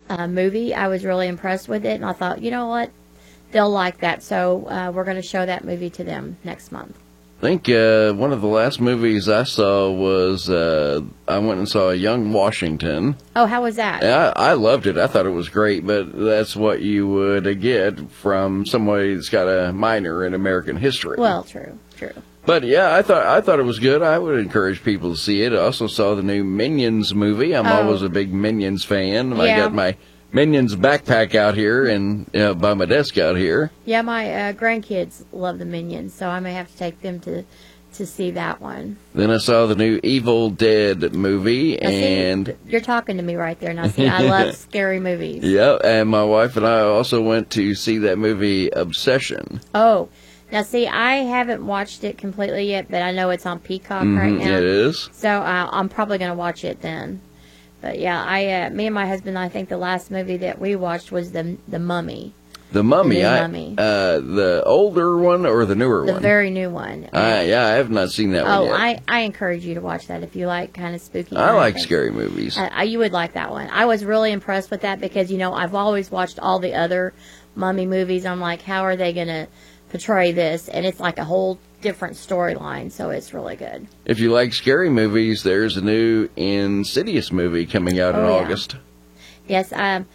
movie. I was really impressed with it, and I thought, you know what, they'll like that. So we're going to show that movie to them next month. I think one of the last movies I saw was I went and saw Young Washington. Oh, how was that? I loved it. I thought it was great, but that's what you would get from somebody that's got a minor in American history. Well, true. But yeah, I thought it was good. I would encourage people to see it. I also saw the new Minions movie. I'm always a big Minions fan. Yeah. I got my Minions backpack out here and by my desk out here. Yeah, my grandkids love the Minions, so I may have to take them to see that one. Then I saw the new Evil Dead movie, Now, and you're talking to me right there. Now, see, I love scary movies. yeah, and my wife and I also went to see that movie Obsession. Oh, now see, I haven't watched it completely yet, but I know it's on Peacock right now. It is. So I'm probably going to watch it then. But yeah, me and my husband, I think the last movie that we watched was the Mummy. The Mummy. The Mummy. The older one or the newer one? The very new one. I have not seen that one yet. I encourage you to watch that if you like kind of spooky. I like scary movies. You would like that one. I was really impressed with that because, I've always watched all the other Mummy movies. I'm like, how are they going to portray this? And it's like a whole different storyline, so it's really good. If you like scary movies, there's a new Insidious movie coming out in August. Yes,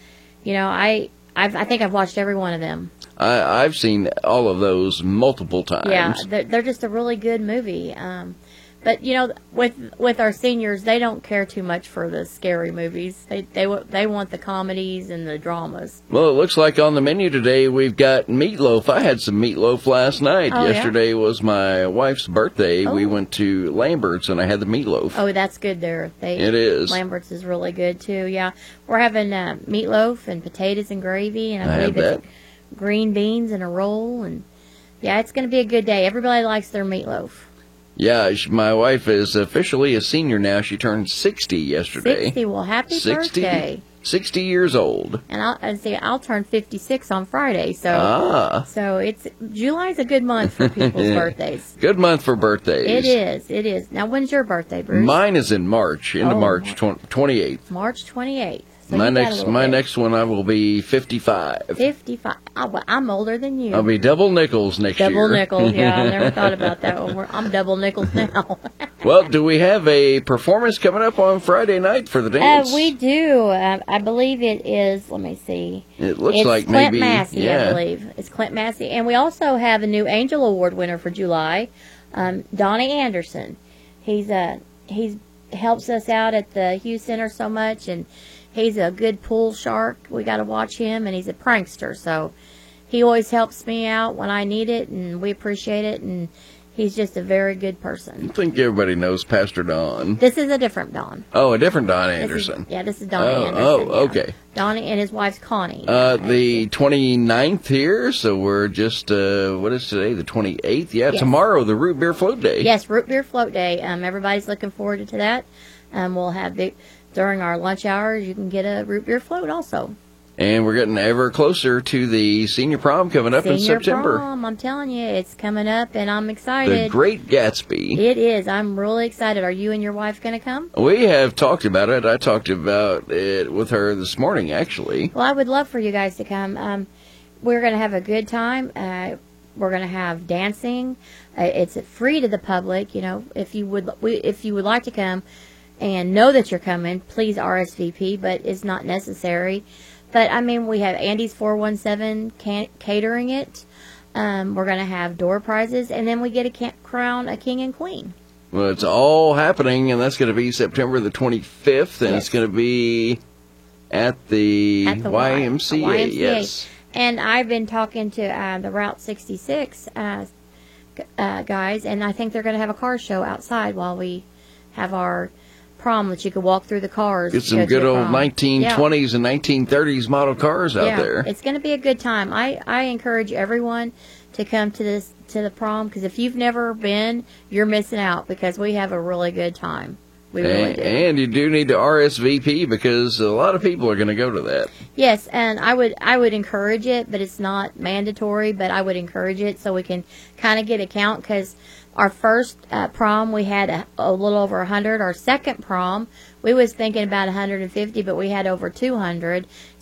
I think I've watched every one of them. I've seen all of those multiple times. Yeah, they're just a really good movie. But with our seniors, they don't care too much for the scary movies. They want the comedies and the dramas. Well, it looks like on the menu today we've got meatloaf. I had some meatloaf last night. Yesterday was my wife's birthday. We went to Lambert's and I had the meatloaf. Oh, that's good there. It is. Lambert's is really good too. Yeah, we're having meatloaf and potatoes and gravy, and I believe it's green beans and a roll. And yeah, it's going to be a good day. Everybody likes their meatloaf. Yeah, my wife is officially a senior now. She turned 60 yesterday. 60? Well, happy birthday. 60 years old. And I'll turn 56 on Friday. So it's July's a good month for people's birthdays. Good month for birthdays. It is. Now, when's your birthday, Bruce? Mine is in March, March 28th. March 28th. So my next one, I will be 55. 55. I'm older than you. I'll be double nickels next year. Double nickels, yeah. I never thought about that one. I'm double nickels now. Well, do we have a performance coming up on Friday night for the dance? We do. I believe it is, let me see. It looks like Clint maybe. Massey, I believe. It's Clint Massey. And we also have a new Angel Award winner for July, Donnie Anderson. He helps us out at the Hughes Center so much, and he's a good pool shark. We got to watch him, and he's a prankster, so he always helps me out when I need it, and we appreciate it, and he's just a very good person. I think everybody knows Pastor Don. This is a different Don. Oh, a different Don Anderson. This is Donnie Anderson. Oh, okay. Donnie and his wife, Connie. The 29th here, so we're just, what is today, the 28th? Yeah, yes. Tomorrow, the Root Beer Float Day. Yes, Root Beer Float Day. Everybody's looking forward to that. We'll have during our lunch hours, you can get a root beer float also. And we're getting ever closer to the senior prom coming up in September. Senior prom, I'm telling you, it's coming up, and I'm excited. The Great Gatsby. It is. I'm really excited. Are you and your wife going to come? We have talked about it. I talked about it with her this morning, actually. Well, I would love for you guys to come. We're going to have a good time. We're going to have dancing. It's free to the public. If you would like to come and know that you're coming, please RSVP, but it's not necessary. But, we have Andy's 417 catering it. We're going to have door prizes, and then we get a crown a king and queen. Well, it's all happening, and that's going to be September the 25th, and It's going to be at the YMCA. Yes. And I've been talking to the Route 66 guys, and I think they're going to have a car show outside while we have our prom, that you could walk through the cars. Get some good old 1920s and 1930s model cars out there. It's going to be a good time. I encourage everyone to come to the prom, because if you've never been, you're missing out, because we have a really good time. We really do. And you do need to RSVP, because a lot of people are going to go to that. Yes, and I would encourage it, but it's not mandatory, but I would encourage it so we can kind of get a count, because our first prom, we had a little over 100. Our second prom, we was thinking about 150, but we had over 200.